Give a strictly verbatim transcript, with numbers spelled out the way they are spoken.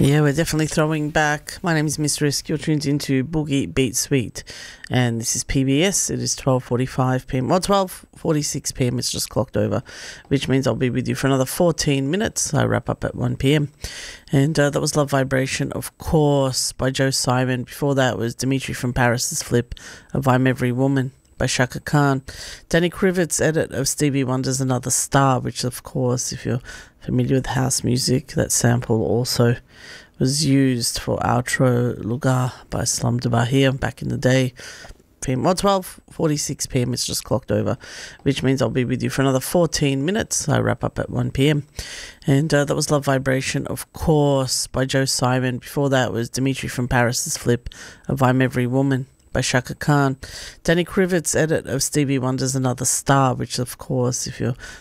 Yeah, we're definitely throwing back. My name is Miss Risk. You're tuned into Boogie Beat Suite, and this is P B S. It is twelve forty-five p m. Well, twelve forty-six p m. It's just clocked over, which means I'll be with you for another fourteen minutes. I wrap up at one p m. And uh, that was Love Vibration, of course, by Joe Simon. Before that was Dimitri from Paris's Flip of I'm Every Woman by Shaka Khan. Danny Krivet's edit of Stevie Wonder's Another Star, which, of course, if you're familiar with house music, that sample also was used for Outro Lugar by Slum de Bahia back in the day. Well, twelve forty-six p m. It's just clocked over, which means I'll be with you for another fourteen minutes. I wrap up at one p m. And uh, that was Love Vibration, of course, by Joe Simon. Before that was Dimitri from Paris's Flip of I'm Every Woman by Shaka Khan. Danny Krivet's edit of Stevie Wonder's Another Star, which, of course, if you're